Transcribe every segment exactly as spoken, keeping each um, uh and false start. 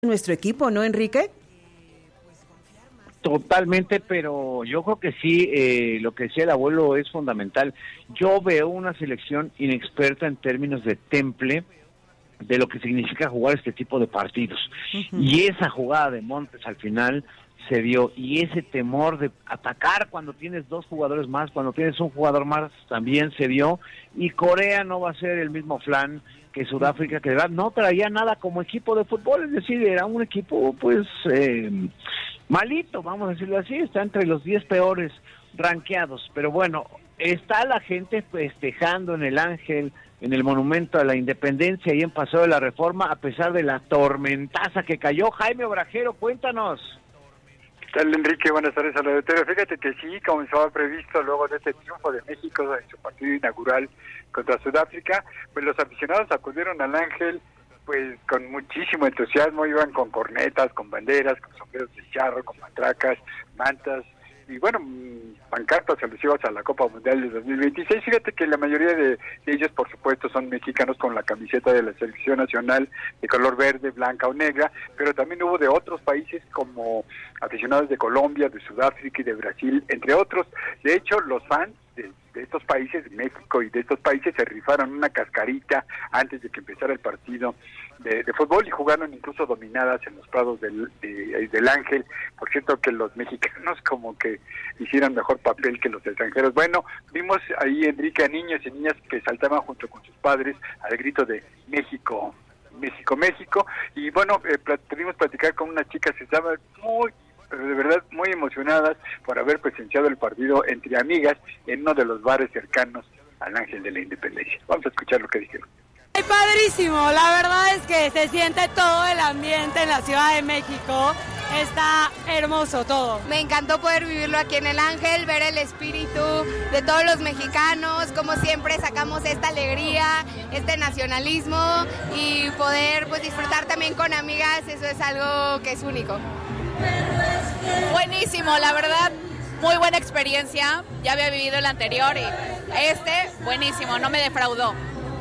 nuestro equipo, ¿no, Enrique? Totalmente, pero yo creo que sí, eh, lo que decía el abuelo es fundamental. Yo veo una selección inexperta en términos de temple, de lo que significa jugar este tipo de partidos. Uh-huh. Y esa jugada de Montes al final se dio, y ese temor de atacar cuando tienes dos jugadores más, cuando tienes un jugador más, también se dio, y Corea no va a ser el mismo flan que Sudáfrica, que de verdad no traía nada como equipo de fútbol, es decir, era un equipo pues eh, malito, vamos a decirlo así, está entre los diez peores rankeados, pero bueno, está la gente festejando en el Ángel, en el Monumento a la Independencia y en Paseo de la Reforma, a pesar de la tormentaza que cayó. Jaime Obrajero, cuéntanos. ¿Qué tal, Enrique? Buenas tardes al auditorio. Fíjate que sí, como estaba previsto luego de este triunfo de México en su partido inaugural contra Sudáfrica, pues los aficionados acudieron al Ángel pues con muchísimo entusiasmo, iban con cornetas, con banderas, con sombreros de charro, con matracas, mantas y bueno, pancartas alusivas a la Copa Mundial de dos mil veintiséis. Fíjate que la mayoría de, de ellos, por supuesto, son mexicanos con la camiseta de la selección nacional de color verde, blanca o negra, pero también hubo de otros países como aficionados de Colombia, de Sudáfrica y de Brasil, entre otros. De hecho, los fans de, de estos países, México y de estos países, se rifaron una cascarita antes de que empezara el partido de, de fútbol y jugaron incluso dominadas en los prados del, de, del Ángel. Por cierto que los mexicanos como que hicieran mejor papel que los extranjeros. Bueno, vimos ahí, Enrique, a niños y niñas que saltaban junto con sus padres al grito de México, México, México, y bueno, eh, plat- pudimos platicar con unas chicas que estaban muy, pero de verdad muy emocionadas por haber presenciado el partido entre amigas en uno de los bares cercanos al Ángel de la Independencia. Vamos a escuchar lo que dijeron. ¡Ay, padrísimo! La verdad es que se siente todo el ambiente en la Ciudad de México. Está hermoso todo. Me encantó poder vivirlo aquí en el Ángel, ver el espíritu de todos los mexicanos, como siempre sacamos esta alegría, este nacionalismo y poder pues disfrutar también con amigas, eso es algo que es único. Buenísimo, la verdad, muy buena experiencia. Ya había vivido el anterior y este, buenísimo, no me defraudó.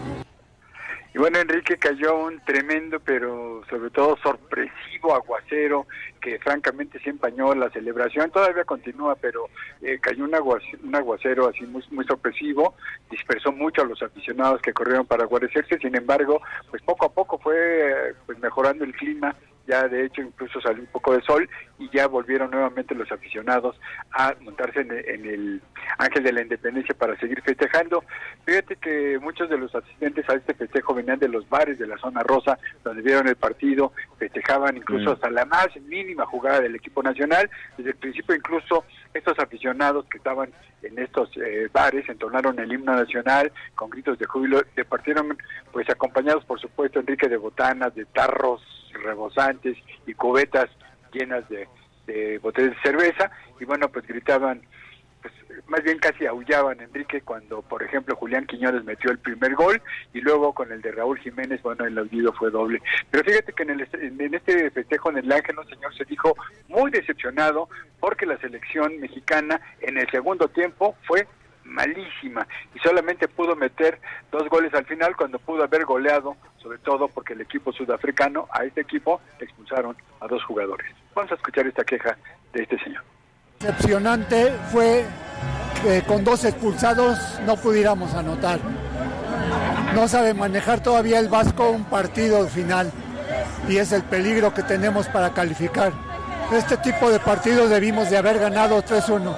Y bueno, Enrique, cayó un tremendo, pero sobre todo sorpresivo aguacero que francamente se empañó la celebración. Todavía continúa, pero eh, cayó un, aguacero, un aguacero así muy, muy sorpresivo, dispersó mucho a los aficionados que corrieron para guarecerse. Sin embargo, pues poco a poco fue pues mejorando el clima. Ya de hecho incluso salió un poco de sol y ya volvieron nuevamente los aficionados a montarse en el, en el Ángel de la Independencia para seguir festejando. Fíjate que muchos de los asistentes a este festejo venían de los bares de la zona rosa, donde vieron el partido, festejaban incluso mm. hasta la más mínima jugada del equipo nacional. Desde el principio incluso estos aficionados que estaban en estos eh, bares entonaron el himno nacional con gritos de júbilo, se partieron pues acompañados por supuesto, Enrique, de botanas, de tarros rebosantes y cubetas llenas de, de botellas de cerveza, y bueno, pues gritaban, pues más bien casi aullaban, Enrique, cuando por ejemplo Julián Quiñones metió el primer gol, y luego con el de Raúl Jiménez, bueno, el aullido fue doble. Pero fíjate que en, el, en este festejo en el Ángel, un señor se dijo muy decepcionado porque la selección mexicana en el segundo tiempo fue malísima y solamente pudo meter dos goles al final cuando pudo haber goleado, sobre todo porque el equipo sudafricano, a este equipo le expulsaron a dos jugadores. Vamos a escuchar esta queja de este señor. Decepcionante fue que con dos expulsados no pudiéramos anotar. No sabe manejar todavía el Vasco un partido final y es el peligro que tenemos para calificar. Este tipo de partidos debimos de haber ganado tres uno.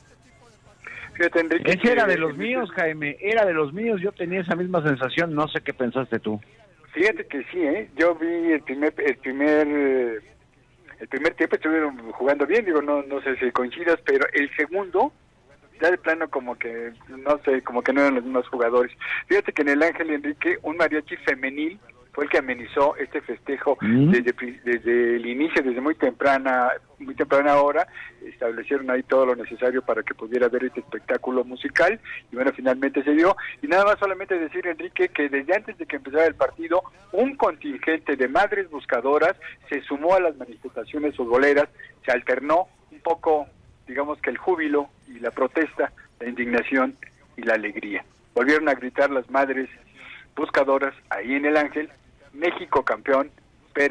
Fíjate, Enrique, ese era de los míos, Jaime, era de los míos, yo tenía esa misma sensación, no sé qué pensaste tú. Fíjate que sí, ¿eh? Yo vi el primer el primer el primer tiempo estuvieron jugando bien, digo, no no sé si coincidas, pero el segundo ya de plano como que no sé, como que no eran los mismos jugadores. Fíjate que en el Ángel, Enrique, un mariachi femenil fue el que amenizó este festejo ¿Mm? desde desde el inicio, desde muy temprana muy temprana hora. Establecieron ahí todo lo necesario para que pudiera haber este espectáculo musical, y bueno, finalmente se dio. Y nada más solamente decir, Enrique, que desde antes de que empezara el partido, un contingente de madres buscadoras se sumó a las manifestaciones futboleras, se alternó un poco, digamos que el júbilo y la protesta, la indignación y la alegría. Volvieron a gritar las madres buscadoras ahí en el Ángel: México campeón, pero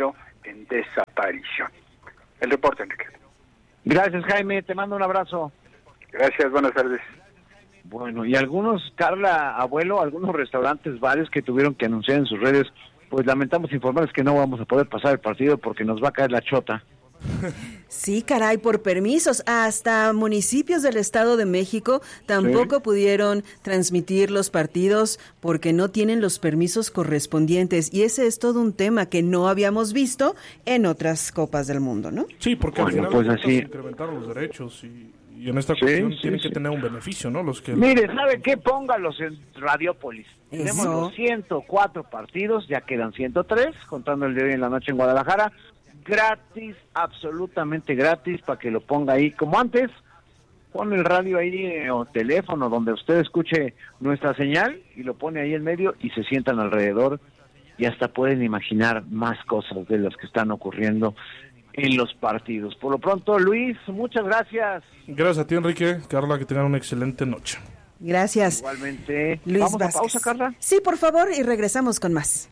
en desaparición. El reporte, Enrique. Gracias, Jaime, te mando un abrazo. Gracias, buenas tardes. Bueno, y algunos, Carla, abuelo, algunos restaurantes, bares que tuvieron que anunciar en sus redes, pues lamentamos informarles que no vamos a poder pasar el partido porque nos va a caer la chota. Sí, caray, por permisos. Hasta municipios del Estado de México tampoco sí. pudieron transmitir los partidos porque no tienen los permisos correspondientes. Y ese es todo un tema que no habíamos visto en otras copas del mundo, ¿no? Sí, porque bueno, al final pues así incrementaron los derechos y, y en esta sí, cuestión sí, tienen sí. que tener un beneficio, ¿no? Los que Mire, ¿sabe qué? Póngalos en Radiópolis. Eso. Tenemos los ciento cuatro partidos, ya quedan ciento tres, contando el de hoy en la noche en Guadalajara. Gratis, absolutamente gratis, para que lo ponga ahí, como antes, pone el radio ahí eh, o teléfono donde usted escuche nuestra señal y lo pone ahí en medio y se sientan alrededor y hasta pueden imaginar más cosas de las que están ocurriendo en los partidos. Por lo pronto, Luis, muchas gracias. Gracias a ti, Enrique. Carla, que tengan una excelente noche. Gracias. Igualmente. Luis ¿Vamos Vázquez. a pausa, Carla? Sí, por favor, y regresamos con más.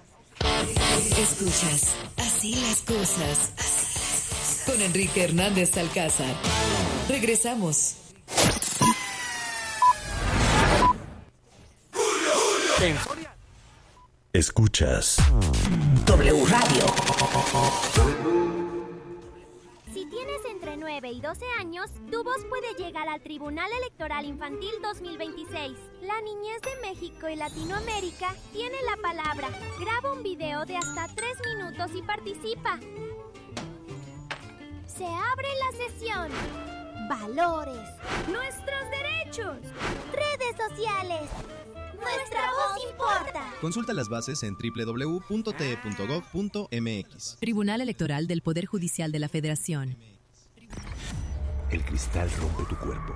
Escuchas Así las cosas, así con Enrique Hernández Alcázar. Regresamos. Escuchas W Radio. Si tienes entre nueve y doce años, tu voz puede llegar al Tribunal Electoral Infantil dos mil veintiséis. La niñez de México y Latinoamérica tiene la palabra. Graba un video de hasta tres minutos y participa. Se abre la sesión. Valores. Nuestros derechos. Redes sociales. Nuestra voz importa. Consulta las bases en doble u doble u doble u punto t e punto gov punto m x. Tribunal Electoral del Poder Judicial de la Federación. El cristal rompe tu cuerpo.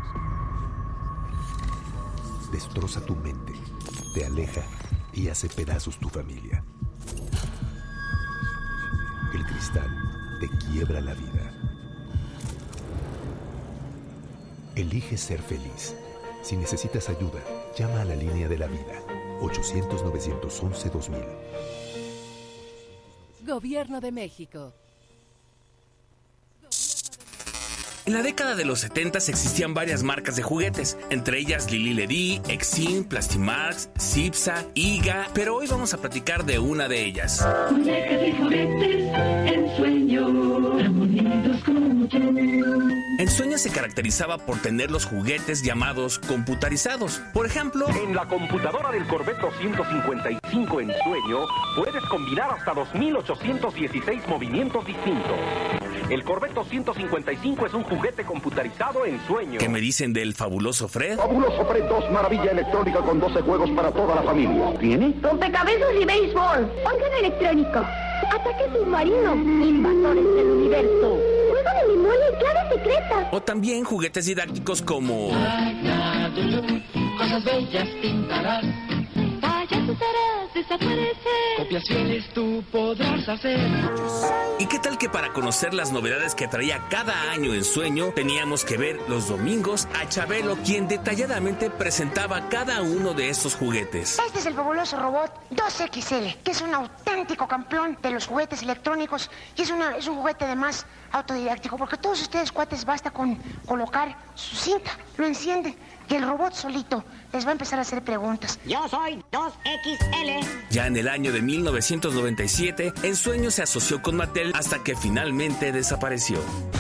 Destroza tu mente, te aleja y hace pedazos tu familia. El cristal te quiebra la vida. Elige ser feliz. Si necesitas ayuda, llama a la línea de la vida, ochocientos, novecientos once, dos mil. Gobierno de México. En la década de los setentas existían varias marcas de juguetes, entre ellas Lili Ledy, Exin, Plastimax, Cipsa, Iga, pero hoy vamos a platicar de una de ellas. Muñecas y juguetes, en sueño, tan bonitos como yo. Ensueño se caracterizaba por tener los juguetes llamados computarizados. Por ejemplo, en la computadora del Corvette doscientos cincuenta y cinco Ensueño puedes combinar hasta dos mil ochocientos dieciséis movimientos distintos. El Corvette doscientos cincuenta y cinco es un juguete computarizado en sueño. ¿Qué me dicen del fabuloso Fred? Fabuloso Fred dos, maravilla electrónica con doce juegos para toda la familia. ¿Tiene? Rompecabezas y béisbol. Órgano electrónico. Ataque submarino. Invasores del universo. Juego de memoria y clave secreta. O también juguetes didácticos como... Cosas bellas pintarás. Payasos harás desaparecer. Copiaciones tú podrás hacer. ¿Y qué tal que para conocer las novedades que traía cada año Ensueño teníamos que ver los domingos a Chabelo, quien detalladamente presentaba cada uno de estos juguetes? Este es el fabuloso robot dos equis ele, que es un auténtico campeón de los juguetes electrónicos y es, una, es un juguete además autodidáctico, porque todos ustedes, cuates, basta con colocar su cinta, lo encienden y el robot solito les va a empezar a hacer preguntas. Yo soy dos equis ele. Ya en el año de mil novecientos noventa y siete, Ensueño se asoció con Mattel hasta que finalmente desapareció.